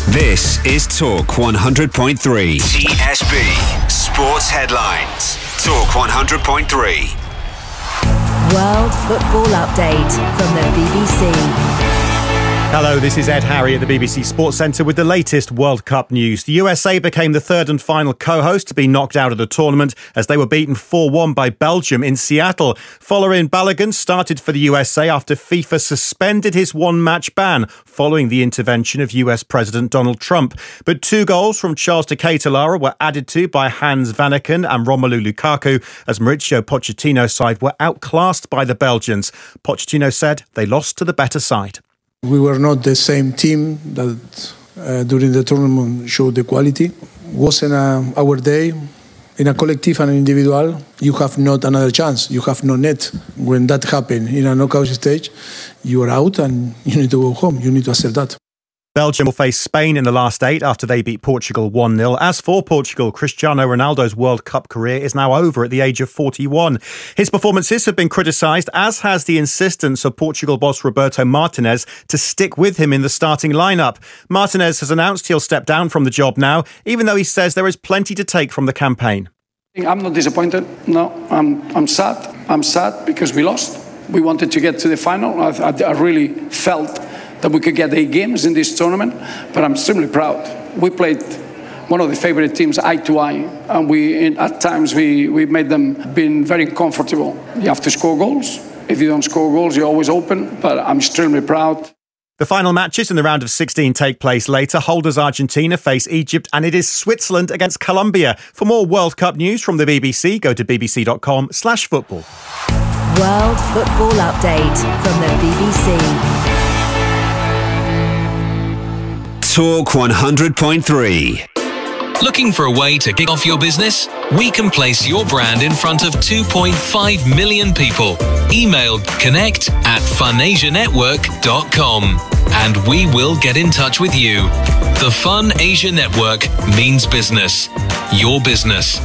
This is Talk 100.3 TSB Sports Headlines. Talk 100.3. World Football Update from the BBC. Hello, this is Ed Harry at the BBC Sports Centre with the latest World Cup news. The USA became the third and final co-host to be knocked out of the tournament as they were beaten 4-1 by Belgium in Seattle. Folarin Balogun started for the USA after FIFA suspended his one-match ban following the intervention of US President Donald Trump. But 2 goals from Charles de Ketelaere were added to by Hans Vanaken and Romelu Lukaku as Mauricio Pochettino's side were outclassed by the Belgians. Pochettino said they lost to the better side. We were not the same team that during the tournament showed the quality. Wasn't our day. In a collective and individual, you have not another chance. You have no net. When that happens in a knockout stage, you are out and you need to go home. You need to accept that. Belgium will face Spain in the last 8 after they beat Portugal 1-0. As for Portugal, Cristiano Ronaldo's World Cup career is now over at the age of 41. His performances have been criticised, as has the insistence of Portugal boss Roberto Martinez to stick with him in the starting lineup. Martinez has announced he'll step down from the job now, even though he says there is plenty to take from the campaign. I'm not disappointed. No, I'm sad. I'm sad because we lost. We wanted to get to the final. I really felt that we could get 8 games in this tournament, but I'm extremely proud. We played one of the favorite teams eye to eye, and at times we made them being very comfortable. You have to score goals. If you don't score goals, you're always open, but I'm extremely proud. The final matches in the round of 16 take place later. Holders Argentina face Egypt, and it is Switzerland against Colombia. For more World Cup news from the BBC, go to bbc.com/football. World Football Update from the BBC. Talk 100.3. Looking for a way to kick off your business? We can place your brand in front of 2.5 million people. Email connect@funasianetwork.com and we will get in touch with you. The Fun Asia Network means business. Your business.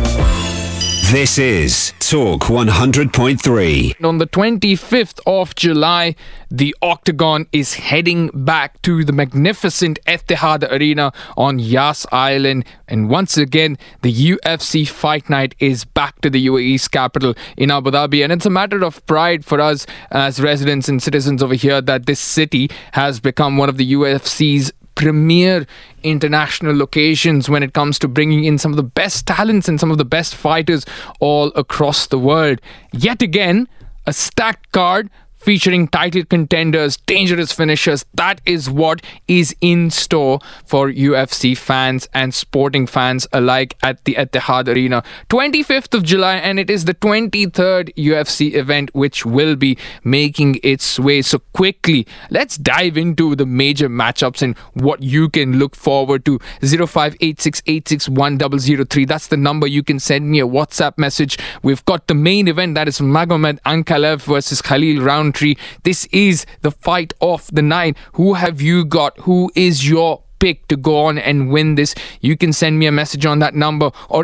This is Talk 100.3. On the 25th of July, the Octagon is heading back to the magnificent Etihad Arena on Yas Island. And once again, the UFC Fight Night is back to the UAE's capital in Abu Dhabi. And it's a matter of pride for us as residents and citizens over here that this city has become one of the UFC's premier international locations when it comes to bringing in some of the best talents and some of the best fighters all across the world. Yet again, a stacked card featuring title contenders, dangerous finishers. That is what is in store for UFC fans and sporting fans alike at the Etihad Arena. 25th of July, and it is the 23rd UFC event which will be making its way. So quickly, let's dive into the major matchups and what you can look forward to. 0586861003. That's the number. You can send me a WhatsApp message. We've got the main event, that is Magomed Ankalaev versus Khalil Roundtree. This is the fight of the night. Who have you got? Who is your pick to go on and win this? You can send me a message on that number or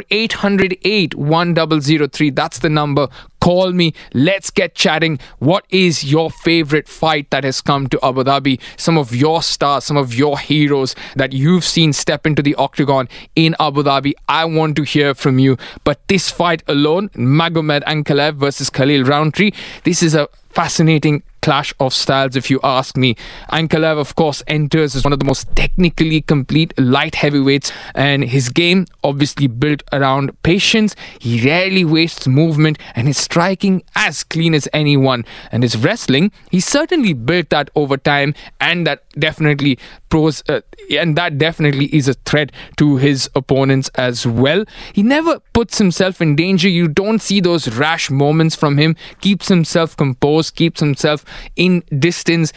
808-1003. That's the number. Call me. Let's get chatting. What is your favorite fight that has come to Abu Dhabi? Some of your stars, some of your heroes that you've seen step into the Octagon in Abu Dhabi. I want to hear from you. But this fight alone, Magomed Ankalaev versus Khalil Roundtree, this is a fascinating clash of styles, if you ask me. Ankalaev, of course, enters as one of the most technically complete light heavyweights, and his game obviously built around patience. He rarely wastes movement, and his striking as clean as anyone. And his wrestling, he certainly built that over time, and that definitely is a threat to his opponents as well. He never puts himself in danger. You don't see those rash moments from him. Keeps himself composed, keeps himself in distance.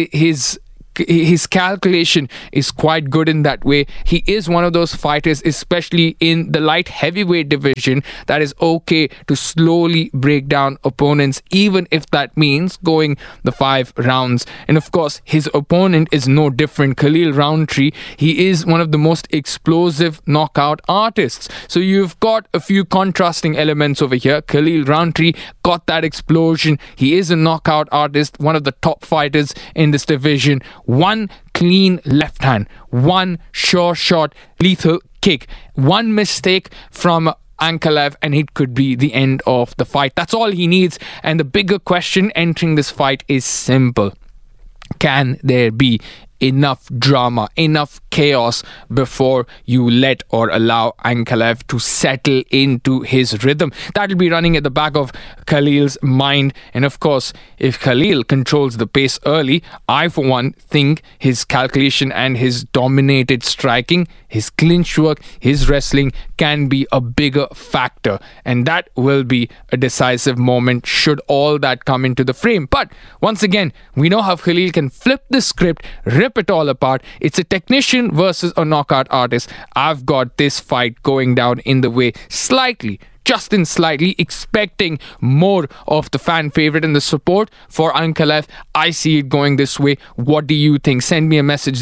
His calculation is quite good in that way. He is one of those fighters, especially in the light heavyweight division, that is okay to slowly break down opponents, even if that means going the 5 rounds. And of course, his opponent is no different. Khalil Roundtree, he is one of the most explosive knockout artists. So you've got a few contrasting elements over here. Khalil Roundtree got that explosion. He is a knockout artist, one of the top fighters in this division. One clean left hand, one sure shot, lethal kick, one mistake from Ankalaev and it could be the end of the fight. That's all he needs. And the bigger question entering this fight is simple. Can there be enough drama, enough chaos before you let or allow Ankalaev to settle into his rhythm? That'll be running at the back of Khalil's mind. And of course, if Khalil controls the pace early, I for one think his calculation and his dominated striking, his clinch work, his wrestling can be a bigger factor. And that will be a decisive moment should all that come into the frame. But once again, we know how Khalil can flip the script, rip it all apart. It's a technician versus a knockout artist. I've got this fight going down in the way slightly, just in slightly, expecting more of the fan favorite and the support for Ankalaev. I see it going this way. What do you think? Send me a message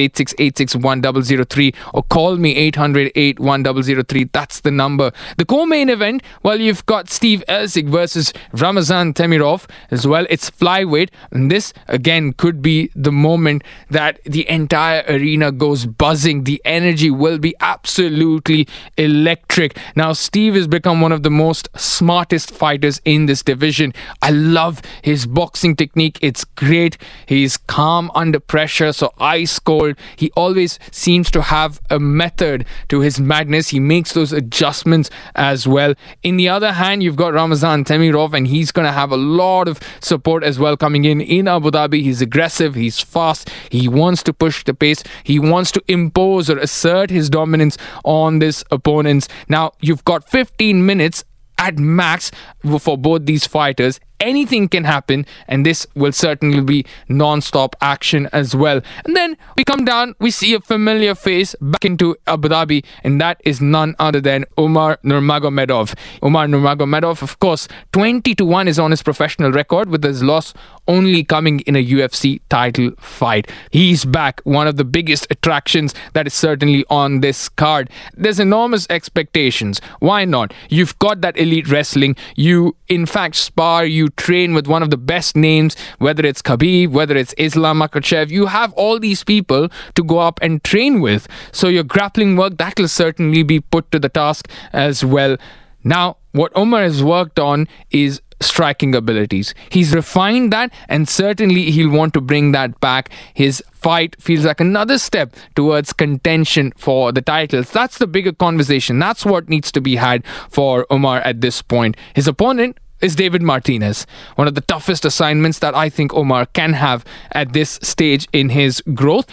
0586861003 or call me 800-81003. That's the number. The co-main event, well, you've got Steve Erceg versus Ramazan Temirov as well. It's flyweight, and this again could be the moment that the entire arena goes buzzing. The energy will be absolutely electric. Now, Steve has become one of the most smartest fighters in this division. I love his boxing technique. It's great. He's calm under pressure, so ice cold. He always seems to have a method to his madness. He makes those adjustments as well. In the other hand, you've got Ramazan Temirov, and he's going to have a lot of support as well coming in Abu Dhabi. He's aggressive. He's fast. He wants to push the pace. He wants to impose or assert his dominance on this opponents. Now, you've got 15 minutes at max for both these fighters. Anything can happen, and this will certainly be non-stop action as well. And then we come down, we see a familiar face back into Abu Dhabi, and that is none other than Umar Nurmagomedov. Umar Nurmagomedov, of course, 20-1 is on his professional record, with his loss only coming in a UFC title fight. He's back, one of the biggest attractions that is certainly on this card. There's enormous expectations. Why not? You've got that elite wrestling. You, in fact, spar, you train with one of the best names, whether it's Khabib, whether it's Islam Makhachev. You have all these people to go up and train with. So your grappling work, that will certainly be put to the task as well. Now, what Umar has worked on is striking abilities. He's refined that, and certainly he'll want to bring that back. His fight feels like another step towards contention for the titles. That's the bigger conversation. That's what needs to be had for Umar at this point. His opponent is David Martinez. One of the toughest assignments that I think Umar can have at this stage in his growth.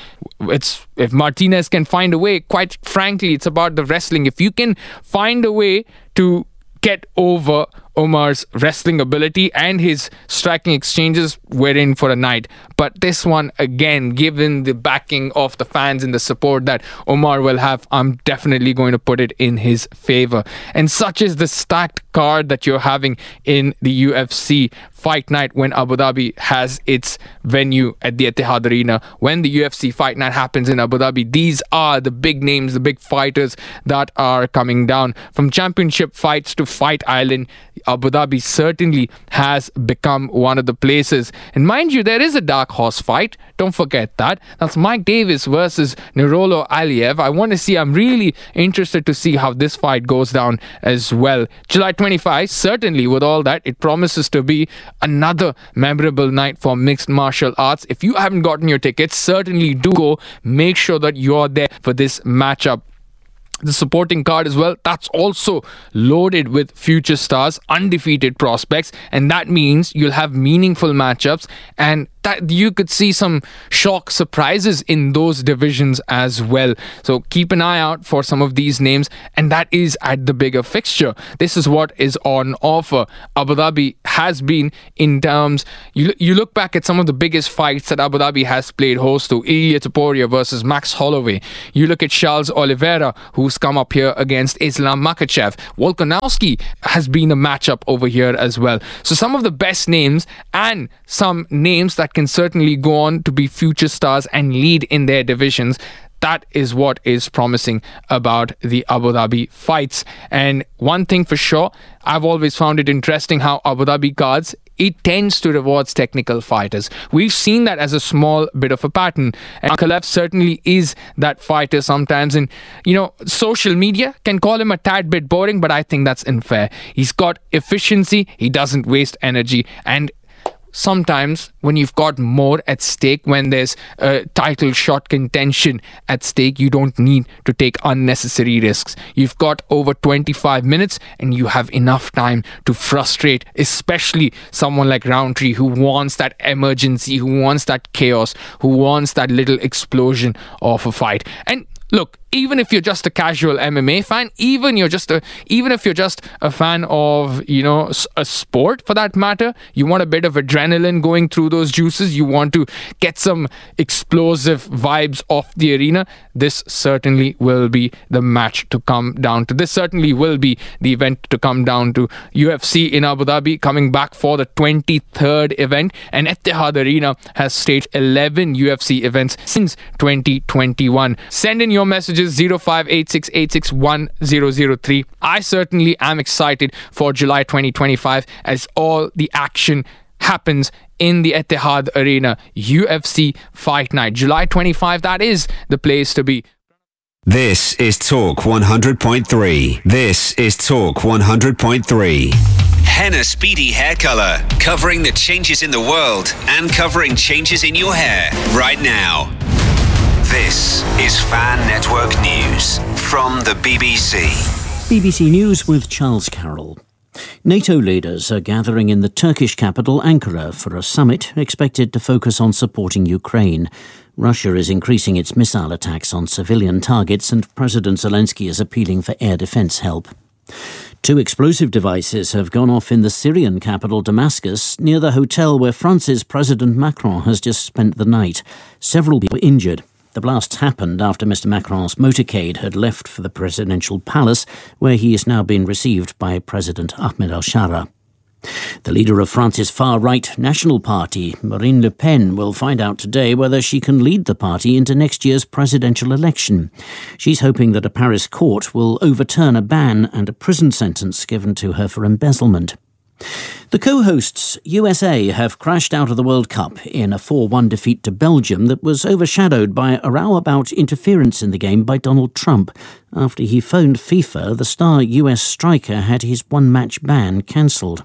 If Martinez can find a way, quite frankly, it's about the wrestling. If you can find a way to get over Umar's wrestling ability and his striking exchanges, we're in for a night. But this one, again, given the backing of the fans and the support that Umar will have, I'm definitely going to put it in his favor. And such is the stacked card that you're having in the UFC Fight Night when Abu Dhabi has its venue at the Etihad Arena. When the UFC Fight Night happens in Abu Dhabi, these are the big names, the big fighters that are coming down. From championship fights to Fight Island, Abu Dhabi certainly has become one of the places. And mind you, there is a dark horse fight. Don't forget that. That's Mike Davis versus Nurolo Aliev. I'm really interested to see how this fight goes down as well. July 25, certainly with all that, it promises to be another memorable night for mixed martial arts. If you haven't gotten your tickets, certainly do go. Make sure that you're there for this matchup. The supporting card as well, that's also loaded with future stars, undefeated prospects, and that means you'll have meaningful matchups, and that you could see some shock surprises in those divisions as well. So keep an eye out for some of these names, and that is at the bigger fixture. This is what is on offer. Abu Dhabi has been, in terms, you look back at some of the biggest fights that Abu Dhabi has played host to. Ilia Topuria versus Max Holloway. You look at Charles Oliveira, who's come up here against Islam Makhachev. Volkanovski has been a matchup over here as well. So some of the best names, and some names that can certainly go on to be future stars and lead in their divisions. That is what is promising about the Abu Dhabi fights. And one thing for sure, I've always found it interesting how Abu Dhabi cards, it tends to reward technical fighters. We've seen that as a small bit of a pattern. And Ankalaev certainly is that fighter sometimes. And, social media can call him a tad bit boring, but I think that's unfair. He's got efficiency. He doesn't waste energy. And sometimes when you've got more at stake, when there's a title shot contention at stake, you don't need to take unnecessary risks. You've got over 25 minutes and you have enough time to frustrate, especially someone like Roundtree, who wants that emergency, who wants that chaos, who wants that little explosion of a fight. And look, even if you're just a casual MMA fan, even if you're just a fan of, a sport for that matter, you want a bit of adrenaline going through those juices, you want to get some explosive vibes off the arena, this certainly will be the match to come down to. This certainly will be the event to come down to. UFC in Abu Dhabi coming back for the 23rd event, and Etihad Arena has staged 11 UFC events since 2021. Send in your messages 0586861003. I certainly am excited for July 2025 as all the action happens in the Etihad Arena. UFC Fight Night, July 25, that is the place to be. This is Talk 100.3. This is Talk 100.3. Henna Speedy Hair Color, covering the changes in the world and covering changes in your hair right now. This is Fan Network News from the BBC. BBC News with Charles Carroll. NATO leaders are gathering in the Turkish capital Ankara for a summit expected to focus on supporting Ukraine. Russia is increasing its missile attacks on civilian targets, and President Zelensky is appealing for air defence help. 2 explosive devices have gone off in the Syrian capital Damascus, near the hotel where France's President Macron has just spent the night. Several people were injured. The blasts happened after Mr. Macron's motorcade had left for the presidential palace, where he is now being received by President Ahmed al-Shara. The leader of France's far-right National Party, Marine Le Pen, will find out today whether she can lead the party into next year's presidential election. She's hoping that a Paris court will overturn a ban and a prison sentence given to her for embezzlement. The co-hosts USA have crashed out of the World Cup in a 4-1 defeat to Belgium that was overshadowed by a row about interference in the game by Donald Trump. After he phoned FIFA, the star US striker had his one-match ban cancelled.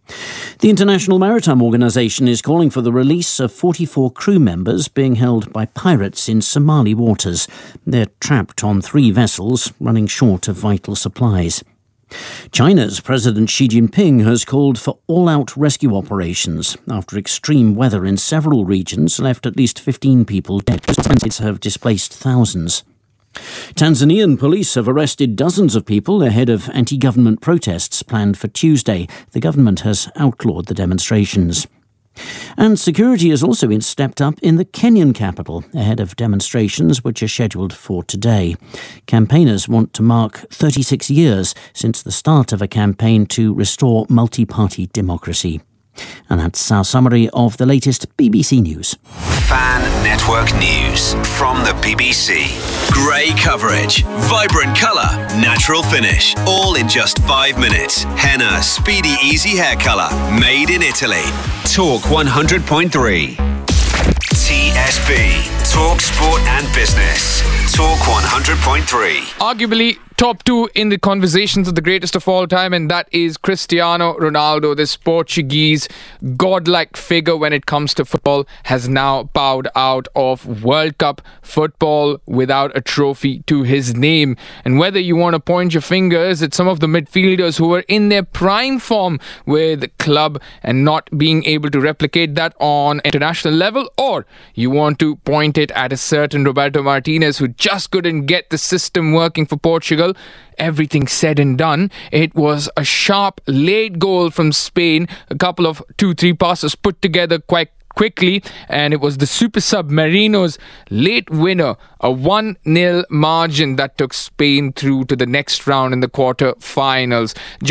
The International Maritime Organization is calling for the release of 44 crew members being held by pirates in Somali waters. They're trapped on 3 vessels, running short of vital supplies. China's President Xi Jinping has called for all-out rescue operations after extreme weather in several regions left at least 15 people dead. Transports have displaced thousands. Tanzanian police have arrested dozens of people ahead of anti-government protests planned for Tuesday. The government has outlawed the demonstrations. And security has also been stepped up in the Kenyan capital ahead of demonstrations which are scheduled for today. Campaigners want to mark 36 years since the start of a campaign to restore multi-party democracy. And that's our summary of the latest BBC News. Fan Network News from the BBC. Grey coverage, vibrant colour, natural finish, all in just 5 minutes. Henna Speedy Easy Hair Colour, made in Italy. Talk 100.3. TSB, Talk Sport and Business. Talk 100.3. Arguably top 2 in the conversations of the greatest of all time, and that is Cristiano Ronaldo. This Portuguese godlike figure when it comes to football has now bowed out of World Cup football without a trophy to his name. And whether you want to point your fingers at some of the midfielders who were in their prime form with the club and not being able to replicate that on international level, or you want to point it at a certain Roberto Martinez who just couldn't get the system working for Portugal, everything said and done, it was a sharp late goal from Spain, a couple of 2-3 passes put together quite quickly, and it was the Super Submarinos' late winner, a 1-0 margin that took Spain through to the next round in the quarter-finals.